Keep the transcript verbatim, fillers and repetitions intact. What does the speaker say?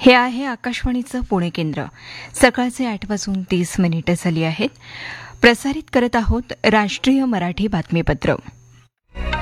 हे आहे आकाशवाणीचं पुणे केंद्र. सकाळचे आठ वाजून तीस मिनिटं झाली आहेत. प्रसारित करत आहोत राष्ट्रीय मराठी बातमीपत्र.